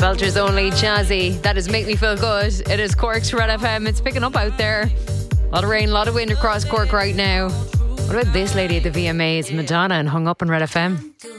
Belcher's Only, Jazzy. That is Make Me Feel Good. It is Cork's Red FM. It's picking up out there. A lot of rain, a lot of wind across Cork right now. What about this lady at the VMAs, Madonna, and Hung Up on Red FM?